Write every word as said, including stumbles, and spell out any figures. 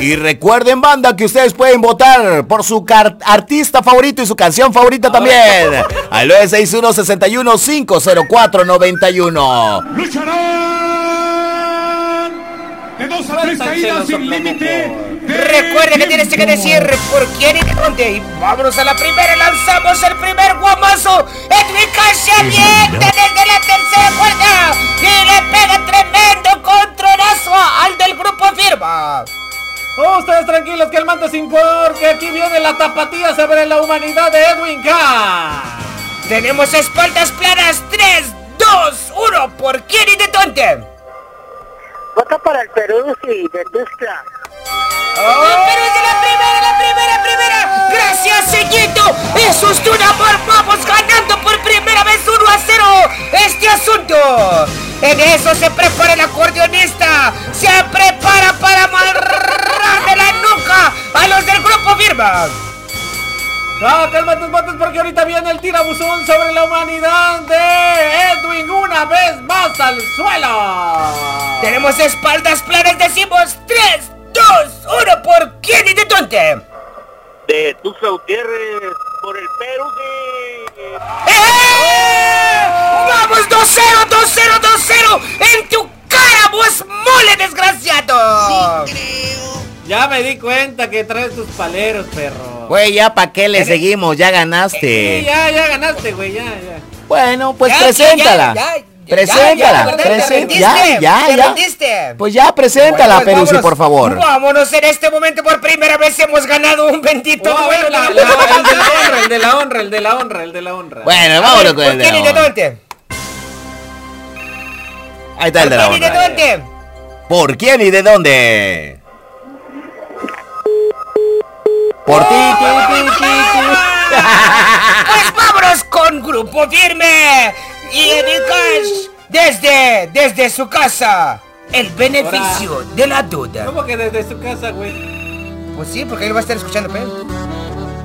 Y recuerden, banda, que ustedes pueden votar por su car- artista favorito y su canción favorita también. Al nueve seis uno, seis uno, cinco cero cuatro, nueve uno. Lucharán de dos a tres caídas sin límite. Recuerda que tienes que decir por quién y de dónde. Y vámonos a la primera. Lanzamos el primer guamazo. Edwin Cash se avienta desde la tercera cuerda y le pega tremendo controlazo al del grupo Firma. Oh, ustedes tranquilos que el mando sin por, que aquí viene la tapatía sobre la humanidad de Edwin Cash. Tenemos espaldas planas. tres, dos, uno. ¿Por quién y de dónde? Vota para el Perú y de Tuxtla. ¡Oh! ¡Pero es de la primera, la primera, primera! ¡Gracias, Sellito! ¡Eso es un amor! ¡Vamos ganando por primera vez uno a cero este asunto! En eso se prepara el acordeonista. Se prepara para amarrarle la nuca a los del grupo Firma. ¡Ah, calma tus botes porque ahorita viene el tirabuzón sobre la humanidad de Edwin una vez más al suelo! Tenemos espaldas planas, decimos tres, dos, uno. ¿Por quién y de dónde? De Tuxtla Gutiérrez, por el Perú. ¡Eh! ¡Vamos! dos cero, dos cero, dos cero. ¡En tu cara, vos mole desgraciado! Sí, creo. Ya me di cuenta que traes tus paleros, perro. Güey, ya pa' qué le seguimos, ya ganaste. Sí, ya, ya ganaste, güey, ya, ya. Bueno, pues Ya, preséntala. ya, ya, Preséntala, ya, ya, presenta, te ya, rendiste, ya, te ya. rendiste. Pues ya, preséntala, Bueno, pues Peruzzi, vámonos. por favor. Vámonos, en este momento por primera vez hemos ganado un bendito Oh, duelo. la- la- el de la honra, el de la honra, el de la honra, el de la honra. Bueno, vámonos con el ¿Por de quién y la de honra. dónde? Ahí está el de la ¿Por quién y de honra. dónde? ¿Por quién y de dónde? Por ti, ti, ti, ti, ti. Pues vámonos con Grupo Firme y Edwin Cash desde, desde su casa. El beneficio Ahora. de la duda. ¿Cómo que desde su casa, güey? Pues sí, porque él va a estar escuchando, pero